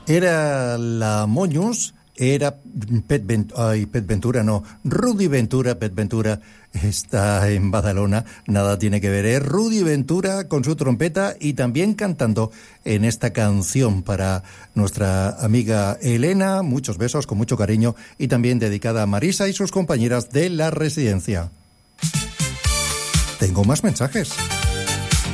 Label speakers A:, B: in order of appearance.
A: Era la Moñus, era Pet Ventura, no, Rudy Ventura. Pet Ventura está en Badalona, nada tiene que ver, es Rudy Ventura con su trompeta y también cantando en esta canción para nuestra amiga Elena. Muchos besos, con mucho cariño, y también dedicada a Marisa y sus compañeras de la residencia. Tengo más mensajes.